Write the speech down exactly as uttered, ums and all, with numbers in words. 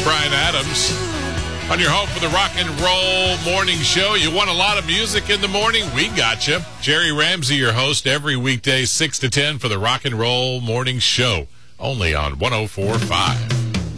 Brian Adams. On your home for the Rock and Roll Morning Show. You want a lot of music in the morning? We got you. Jerry Ramsey, your host, every weekday, six to ten for the Rock and Roll Morning Show. Only on one oh four point five.